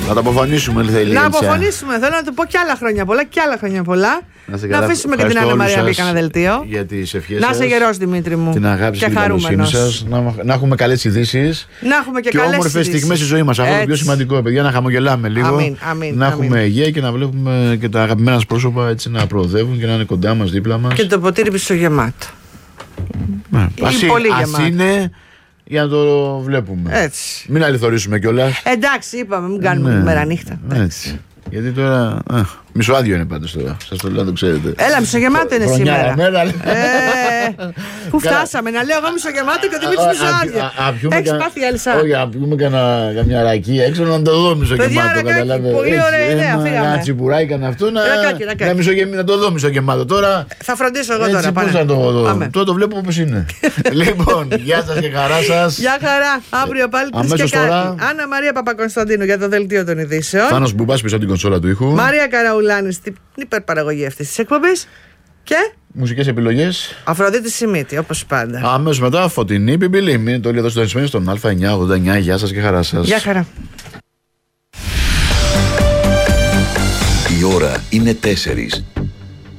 Να το αποφωνήσουμε, θέλει. Να αποφωνήσουμε. Θέλω να του πω κι άλλα χρόνια πολλά. Κι άλλα χρόνια πολλά. Να αφήσουμε και την Άννα Μαρία μπει κανένα δελτίο. Για τις ευχές να σας. είσαι γερός, Δημήτρη μου. Την αγάπη και την καλοσύνη σας. Να έχουμε καλές ειδήσεις. Να έχουμε και όμορφες στιγμές στη ζωή μας. Αυτό είναι το πιο σημαντικό, παιδιά. Να χαμογελάμε λίγο. Να έχουμε υγεία και να βλέπουμε και τα αγαπημένα μας πρόσωπα έτσι να προοδεύουν και να είναι κοντά μας, δίπλα μας. Και το ποτήρι πισωγεμάτο. Ας είναι. Για να το βλέπουμε. Έτσι. Μην αληθωρήσουμε κιόλας. Εντάξει, είπαμε, μην κάνουμε μέρα νύχτα. Έτσι. Γιατί τώρα. Μισοάδιο είναι πάντως τώρα. Σας το λέω να το ξέρετε. Έλα, μισογεμάτο είναι σήμερα. Πού φτάσαμε, να λέω εγώ μισογεμάτο και ο Δημήτρης μισοάδιο. Έχεις πάθει αλυσά. Όχι, να πιούμε καμιά ρακή έξω να το δω μισογεμάτο. Πολύ ωραία ιδέα. Ένα τσιμπουράκι κανένα αυτό να το δω μισογεμάτο. Τώρα. Θα φροντίσω εγώ τώρα. Πώς να το δω. Τώρα το βλέπω όπως είναι. Λοιπόν, γεια σας και χαρά σας. Γεια χαρά. Αύριο πάλι 3 και κάτι. Άννα Μαρία Παπακωνσταντίνου για το δελτίο των ειδήσεων. Θάνος Μπουμπάς πίσω από την κονσόλα του ήχου. Μαρία Καραουλάνη στην υπερπαραγωγή αυτής της εκπομπής. Και μουσικές επιλογές Αφροδίτη Σιμίτη, όπως πάντα. Αμέσως μετά Φωτεινή Πιμπιλή. Μείνετε όλοι εδώ στο ενισμένο στον Α989. Γεια σας και χαρά σας. Γεια χαρά. Η ώρα είναι 4.